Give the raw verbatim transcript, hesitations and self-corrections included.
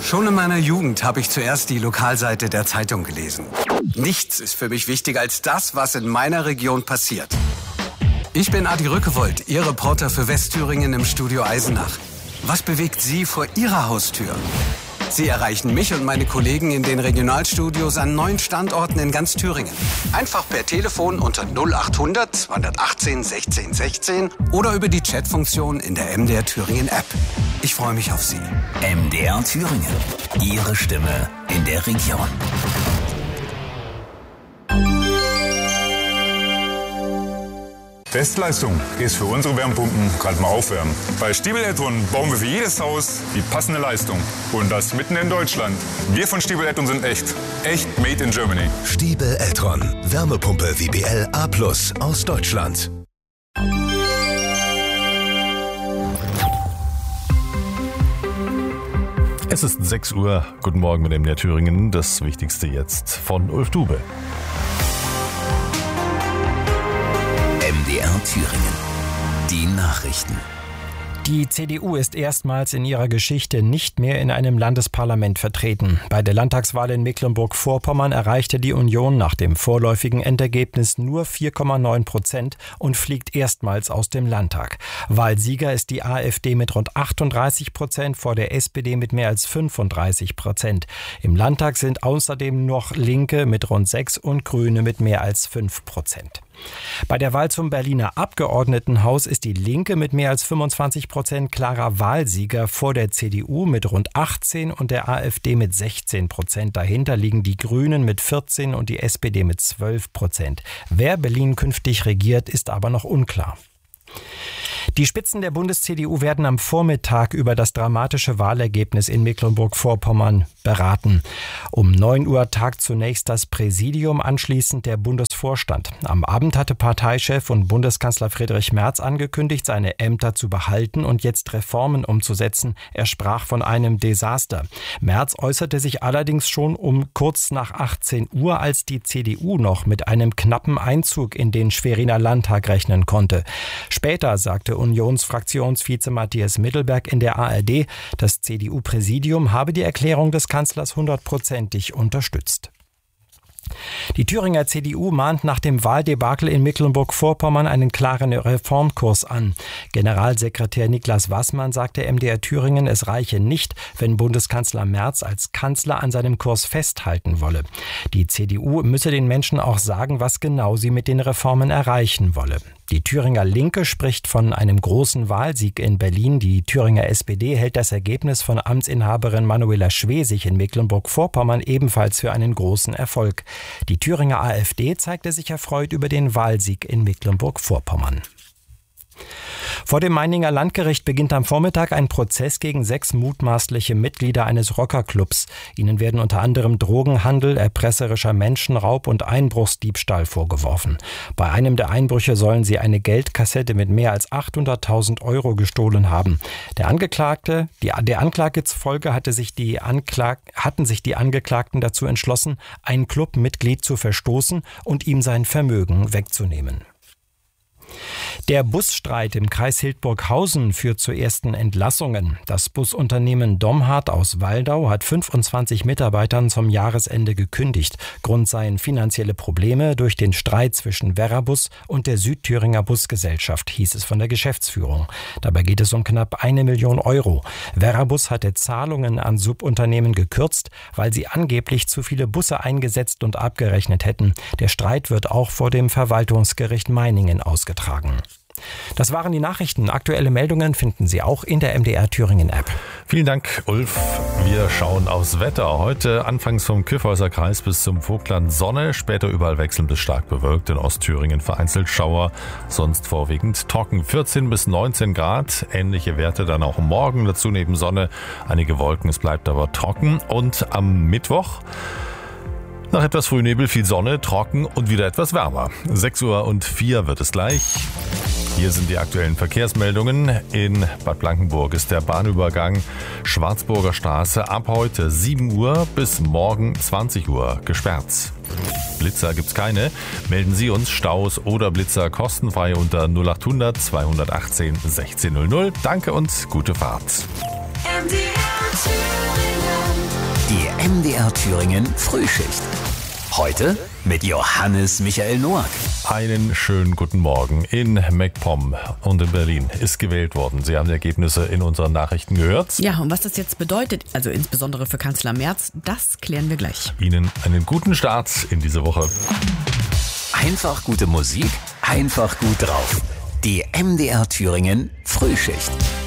Schon in meiner Jugend habe ich zuerst die Lokalseite der Zeitung gelesen. Nichts ist für mich wichtiger als das, was in meiner Region passiert. Ich bin Adi Rückewold, Ihr Reporter für Westthüringen im Studio Eisenach. Was bewegt Sie vor Ihrer Haustür? Sie erreichen mich und meine Kollegen in den Regionalstudios an neun Standorten in ganz Thüringen. Einfach per Telefon unter null achthundert zweihundertachtzehn sechzehn sechzehn oder über die Chatfunktion in der M D R Thüringen App. Ich freue mich auf Sie. M D R Thüringen. Ihre Stimme in der Region. Bestleistung ist für unsere Wärmepumpen gerade mal aufwärmen. Bei Stiebel Eltron bauen wir für jedes Haus die passende Leistung. Und das mitten in Deutschland. Wir von Stiebel Eltron sind echt. Echt made in Germany. Stiebel Eltron. Wärmepumpe W B L A plus aus Deutschland. Es ist sechs Uhr. Guten Morgen mit M D R Thüringen. Das Wichtigste jetzt von Ulf Dube. M D R Thüringen. Die Nachrichten. Die C D U ist erstmals in ihrer Geschichte nicht mehr in einem Landesparlament vertreten. Bei der Landtagswahl in Mecklenburg-Vorpommern erreichte die Union nach dem vorläufigen Endergebnis nur vier Komma neun Prozent und fliegt erstmals aus dem Landtag. Wahlsieger ist die AfD mit rund achtunddreißig Prozent vor der S P D mit mehr als fünfunddreißig Prozent. Im Landtag sind außerdem noch Linke mit rund sechs und Grüne mit mehr als fünf Prozent. Bei der Wahl zum Berliner Abgeordnetenhaus ist die Linke mit mehr als fünfundzwanzig Prozent klarer Wahlsieger vor der C D U mit rund achtzehn und der AfD mit sechzehn Prozent. Dahinter liegen die Grünen mit vierzehn und die S P D mit zwölf Prozent. Wer Berlin künftig regiert, ist aber noch unklar. Die Spitzen der Bundes-C D U werden am Vormittag über das dramatische Wahlergebnis in Mecklenburg-Vorpommern beraten. Um neun Uhr tagt zunächst das Präsidium, anschließend der Bundesvorstand. Am Abend hatte Parteichef und Bundeskanzler Friedrich Merz angekündigt, seine Ämter zu behalten und jetzt Reformen umzusetzen. Er sprach von einem Desaster. Merz äußerte sich allerdings schon um kurz nach achtzehn Uhr, als die C D U noch mit einem knappen Einzug in den Schweriner Landtag rechnen konnte. Später sagte Unionsfraktionsvize Matthias Mittelberg in der A R D, das C D U-Präsidium habe die Erklärung des Kanzlers hundertprozentig unterstützt. Die Thüringer C D U mahnt nach dem Wahldebakel in Mecklenburg-Vorpommern einen klaren Reformkurs an. Generalsekretär Niklas Wassmann sagte M D R Thüringen, es reiche nicht, wenn Bundeskanzler Merz als Kanzler an seinem Kurs festhalten wolle. Die C D U müsse den Menschen auch sagen, was genau sie mit den Reformen erreichen wolle. Die Thüringer Linke spricht von einem großen Wahlsieg in Berlin. Die Thüringer S P D hält das Ergebnis von Amtsinhaberin Manuela Schwesig in Mecklenburg-Vorpommern ebenfalls für einen großen Erfolg. Die Thüringer AfD zeigte sich erfreut über den Wahlsieg in Mecklenburg-Vorpommern. Vor dem Meininger Landgericht beginnt am Vormittag ein Prozess gegen sechs mutmaßliche Mitglieder eines Rockerclubs. Ihnen werden unter anderem Drogenhandel, erpresserischer Menschenraub und Einbruchsdiebstahl vorgeworfen. Bei einem der Einbrüche sollen sie eine Geldkassette mit mehr als achthunderttausend Euro gestohlen haben. Der Angeklagte, die, der Anklage zufolge hatte sich die Anklag, hatten sich die Angeklagten dazu entschlossen, ein Clubmitglied zu verstoßen und ihm sein Vermögen wegzunehmen. Der Busstreit im Kreis Hildburghausen führt zu ersten Entlassungen. Das Busunternehmen Domhardt aus Waldau hat fünfundzwanzig Mitarbeitern zum Jahresende gekündigt. Grund seien finanzielle Probleme durch den Streit zwischen Verrabus und der Südthüringer Busgesellschaft, hieß es von der Geschäftsführung. Dabei geht es um knapp eine Million Euro. Verrabus hatte Zahlungen an Subunternehmen gekürzt, weil sie angeblich zu viele Busse eingesetzt und abgerechnet hätten. Der Streit wird auch vor dem Verwaltungsgericht Meiningen ausgetragen. Das waren die Nachrichten. Aktuelle Meldungen finden Sie auch in der M D R Thüringen App. Vielen Dank, Ulf. Wir schauen aufs Wetter. Heute anfangs vom Kyffhäuser Kreis bis zum Vogtland Sonne, später überall wechselnd bis stark bewölkt. In Ostthüringen vereinzelt Schauer, sonst vorwiegend trocken. vierzehn bis neunzehn Grad, ähnliche Werte dann auch morgen. Dazu neben Sonne einige Wolken, es bleibt aber trocken. Und am Mittwoch nach etwas Frühnebel viel Sonne, trocken und wieder etwas wärmer. sechs Uhr und vier wird es gleich. Hier sind die aktuellen Verkehrsmeldungen. In Bad Blankenburg ist der Bahnübergang Schwarzburger Straße ab heute sieben Uhr bis morgen zwanzig Uhr gesperrt. Blitzer gibt's keine. Melden Sie uns Staus oder Blitzer kostenfrei unter null achthundert zweihundertachtzehn sechzehn null null. Danke und gute Fahrt. M D R M D R Thüringen Frühschicht. Heute mit Johannes Michael Noack. Einen schönen guten Morgen. In MacPom und in Berlin ist gewählt worden. Sie haben die Ergebnisse in unseren Nachrichten gehört. Ja, und was das jetzt bedeutet, also insbesondere für Kanzler Merz, das klären wir gleich. Ihnen einen guten Start in diese Woche. Einfach gute Musik, einfach gut drauf. Die M D R Thüringen Frühschicht.